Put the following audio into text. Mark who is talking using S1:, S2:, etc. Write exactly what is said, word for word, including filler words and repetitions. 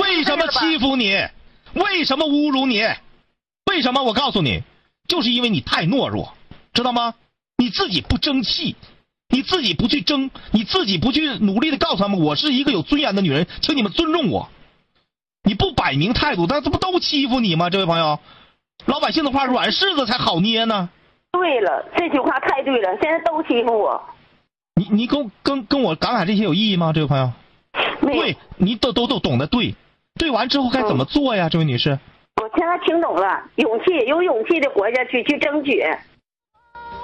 S1: 为什么欺负你？为什么侮辱你？为什么？我告诉你，就是因为你太懦弱，知道吗？你自己不争气，你自己不去争，你自己不去努力的告诉他们，我是一个有尊严的女人，请你们尊重我。你不摆明态度，那这不都欺负你吗？这位朋友，老百姓的话，软柿子才好捏呢。
S2: 对了，这句话太对了，现在都欺负我。
S1: 你你跟跟跟我感慨这些有意义吗？这位朋友，对，你都都都懂得对，对完之后该怎么做呀？嗯、这位女士，
S2: 我现在听懂了，勇气有勇气的活下去，去争取。